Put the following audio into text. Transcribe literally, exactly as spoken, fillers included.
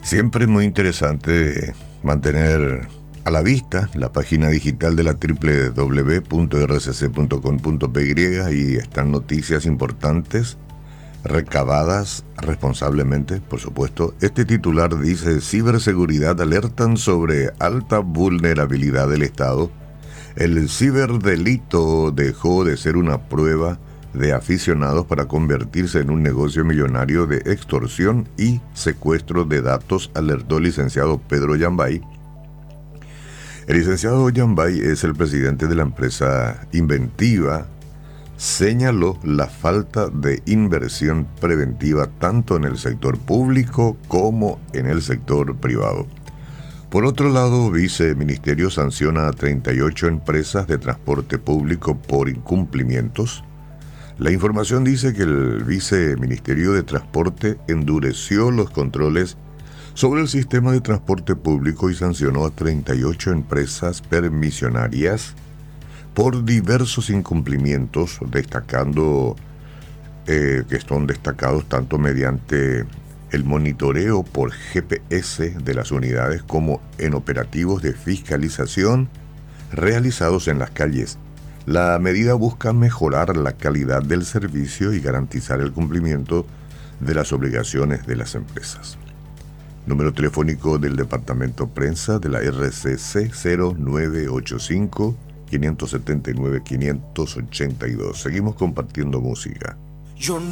Siempre es muy interesante mantener a la vista la página digital de la doble u doble u doble u punto r c c punto com punto p y y están noticias importantes recabadas responsablemente, por supuesto. Este titular dice: ciberseguridad alertan sobre alta vulnerabilidad del Estado. El ciberdelito dejó de ser una prueba de aficionados para convertirse en un negocio millonario de extorsión y secuestro de datos, alertó el licenciado Pedro Yambay. El licenciado Yambay es el presidente de la empresa Inventiva. Señaló la falta de inversión preventiva tanto en el sector público como en el sector privado. Por otro lado, Viceministerio sanciona a treinta y ocho empresas de transporte público por incumplimientos. La información dice que el Viceministerio de Transporte endureció los controles sobre el sistema de transporte público y sancionó a treinta y ocho empresas permisionarias por diversos incumplimientos, destacando eh, que son destacados tanto mediante el monitoreo por G P S de las unidades como en operativos de fiscalización realizados en las calles. La medida busca mejorar la calidad del servicio y garantizar el cumplimiento de las obligaciones de las empresas. Número telefónico del Departamento Prensa de la R C C: cero nueve ocho cinco, cinco siete nueve, cinco ocho dos. Seguimos compartiendo música. Yo